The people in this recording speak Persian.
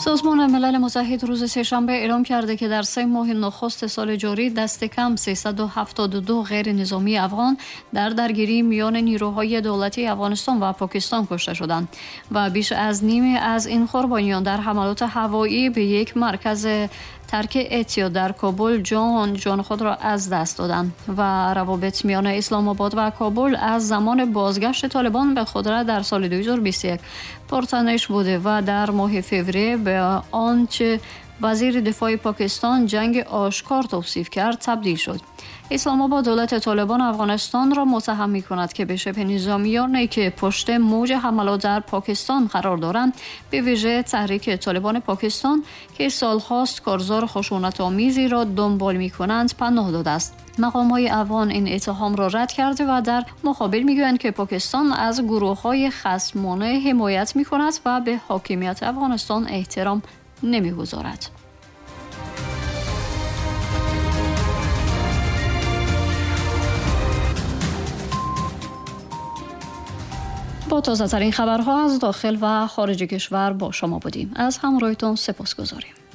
سازمان ملل متحد روز سه‌شنبه اعلام کرده که در 3 ماه نخست سال جاری دست کم 372 غیر نظامی افغان در درگیری میان نیروهای دولتی افغانستان و پاکستان کشته شدند و بیش از نیمی از این قربانیان در حملات هوایی به یک مرکز ترک اتیا در کابل جان خود را از دست دادند و روابط میان اسلام آباد و کابل از زمان بازگشت طالبان به قدرت در سال 2021 پرتنش بوده و در ماه فوریه به آنچه وزیر دفاع پاکستان جنگ آشکار توصیف کرد تبدیل شد. اسلام آباد دولت طالبان افغانستان را متهم می‌کند که به شبه نظامیانی که پشت موج حملات در پاکستان قرار دارند، به ویژه تحریک طالبان پاکستان که سال‌هاست کارزار خشونت‌آمیزی را دنبال می‌کنند پناه داده است. مقام‌های افغان این اتهام را رد کرده و در مقابل می‌گویند که پاکستان از گروه‌های خصمانه حمایت می‌کند و به حاکمیت افغانستان احترام نمی‌گذارد. با تازه‌ترین خبرها از داخل و خارج کشور با شما بودیم. از همراهیتان سپاسگزاریم.